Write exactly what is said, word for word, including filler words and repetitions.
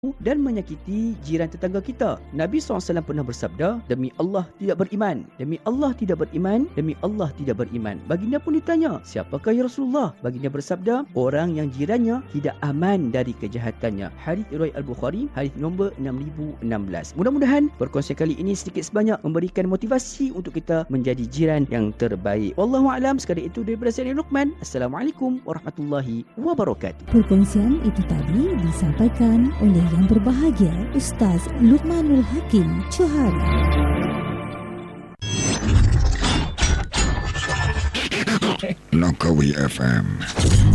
dan menyakiti jiran tetangga kita. Nabi sallallahu alaihi wasallam pernah bersabda, demi Allah tidak beriman, demi Allah tidak beriman, demi Allah tidak beriman. Baginda pun ditanya, siapakah ya Rasulullah? Baginda bersabda, orang yang jirannya tidak aman dari kejahatannya. Hadis riwayat Al-Bukhari, hadis nombor enam ribu enam belas. Mudah-mudahan perkongsian kali ini sedikit sebanyak memberikan motivasi untuk kita menjadi jiran yang terbaik. Wallahu a'lam. Sekadar itu daripada saya Luqman. Assalamualaikum warahmatullahi wabarakatuh. Perkongsian itu tadi disampaikan oleh yang berbahagia Ustaz Luqmanul Hakim Johari. Langkawi F M